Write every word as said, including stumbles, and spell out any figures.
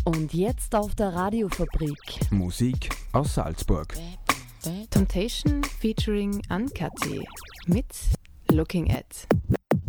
Und jetzt auf der Radiofabrik. Musik aus Salzburg. Temptation featuring Uncutty mit Looking At.